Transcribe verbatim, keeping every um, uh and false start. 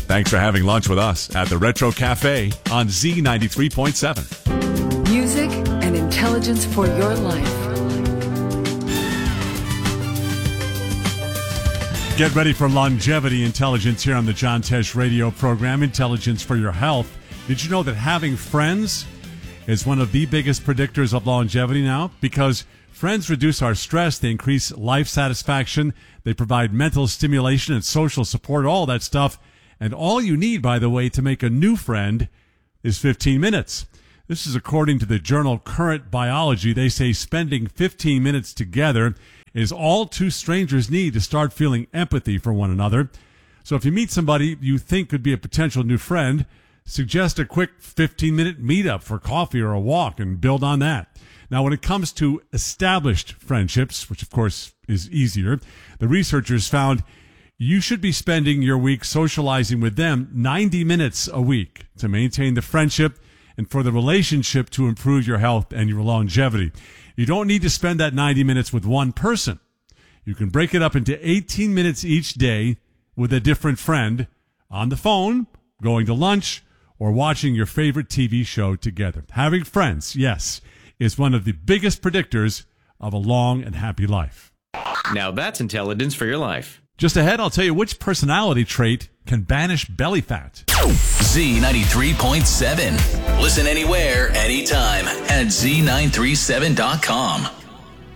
Thanks for having lunch with us at the Retro Cafe on Z ninety-three point seven. Music and intelligence for your life. Get ready for longevity intelligence here on the John Tesh radio program, Intelligence for Your Health. Did you know that having friends is one of the biggest predictors of longevity now? Because friends reduce our stress, they increase life satisfaction, they provide mental stimulation and social support, all that stuff. And all you need, by the way, to make a new friend is fifteen minutes. This is according to the journal Current Biology. They say spending fifteen minutes together is all two strangers need to start feeling empathy for one another. So if you meet somebody you think could be a potential new friend, suggest a quick fifteen-minute meetup for coffee or a walk and build on that. Now, when it comes to established friendships, which of course is easier, the researchers found you should be spending your week socializing with them ninety minutes a week to maintain the friendship and for the relationship to improve your health and your longevity. You don't need to spend that ninety minutes with one person. You can break it up into eighteen minutes each day with a different friend on the phone, going to lunch, or watching your favorite T V show together. Having friends, yes, is one of the biggest predictors of a long and happy life. Now that's intelligence for your life. Just ahead, I'll tell you which personality trait can banish belly fat. Z ninety-three point seven. Listen anywhere, anytime at Z nine three seven dot com.